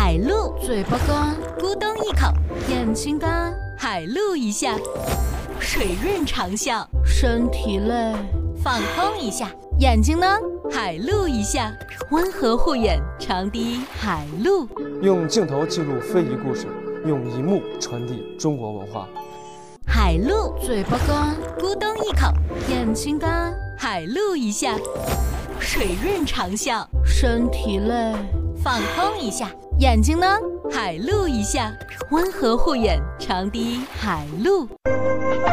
海陆， 嘴巴干， 咕咚一口， 眼睛干， 海陆一下，水润长效， 身体累， 放空一下， 眼睛呢？ 海陆一下，温和护眼，长笛海陆。 用镜头记录非遗故事，用一幕传递中国文化。 海陆， 嘴巴干， 咕咚一口， 眼睛干， 海陆一下，水润长效， 身体累， 放空一下， 眼睛呢？ 海陆一下，温和护眼，长笛海陆。